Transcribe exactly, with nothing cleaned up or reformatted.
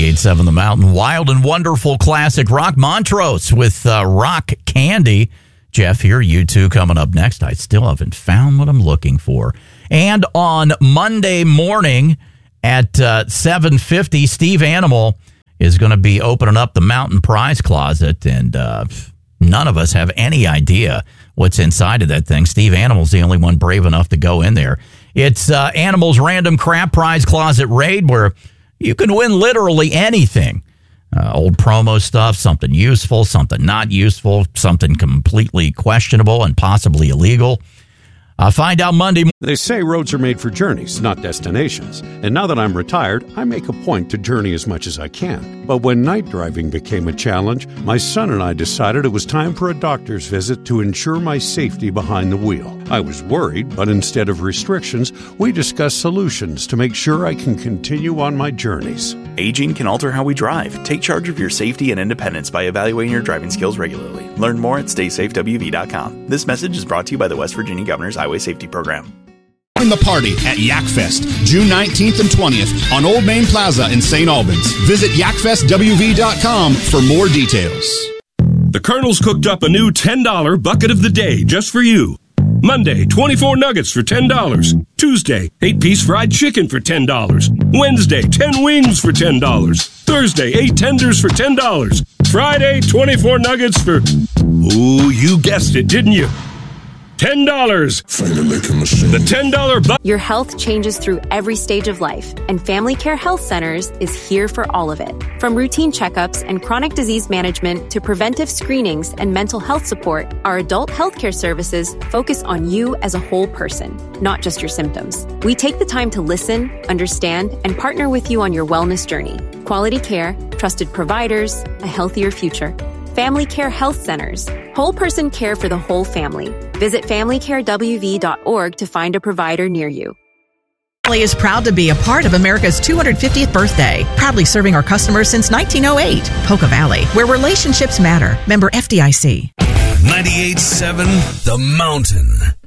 ninety-eight point seven The Mountain. Wild and wonderful classic rock. Montrose with uh, Rock Candy. Jeff here, U two coming up next. I still haven't found what I'm looking for. And on Monday morning at uh, seven fifty, Steve Animal is going to be opening up the Mountain Prize Closet, and uh, none of us have any idea what's inside of that thing. Steve Animal's the only one brave enough to go in there. It's uh, Animal's Random Crap Prize Closet Raid, where you can win literally anything. Uh, old promo stuff, something useful, something not useful, something completely questionable and possibly illegal. Uh, find out Monday. They say roads are made for journeys, not destinations. And now that I'm retired, I make a point to journey as much as I can. But when night driving became a challenge, my son and I decided it was time for a doctor's visit to ensure my safety behind the wheel. I was worried, but instead of restrictions, we discussed solutions to make sure I can continue on my journeys. Aging can alter how we drive. Take charge of your safety and independence by evaluating your driving skills regularly. Learn more at stay safe w v dot com. This message is brought to you by the West Virginia Governor's Highway Safety Program. Join the party at Yak Fest, June nineteenth and twentieth on Old Main Plaza in Saint Albans. Visit yak fest w v dot com for more details. The Colonel's cooked up a new ten dollar bucket of the day just for you. Monday, twenty-four nuggets for ten dollars. Tuesday, eight-piece fried chicken for ten dollars. Wednesday, ten wings for ten dollars. Thursday, eight tenders for ten dollars. Friday, twenty-four nuggets for... Ooh, you guessed it, didn't you? ten dollars. The ten dollar bucket. Your health changes through every stage of life, and Family Care Health Centers is here for all of it. From routine checkups and chronic disease management to preventive screenings and mental health support, our adult healthcare services focus on you as a whole person, not just your symptoms. We take the time to listen, understand, and partner with you on your wellness journey. Quality care, trusted providers, a healthier future. Family Care Health Centers. Whole person care for the whole family. Visit family care w v dot org to find a provider near you. Family is proud to be a part of America's two hundred fiftieth birthday. Proudly serving our customers since nineteen oh eight. Polka Valley, where relationships matter. Member F D I C. ninety-eight point seven The Mountain.